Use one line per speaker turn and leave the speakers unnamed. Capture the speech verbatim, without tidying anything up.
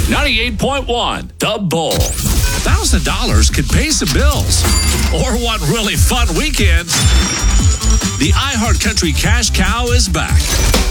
ninety-eight point one, The Bull. one thousand dollars could pay some bills. Or one really fun weekend. The iHeartCountry Cash Cow is back.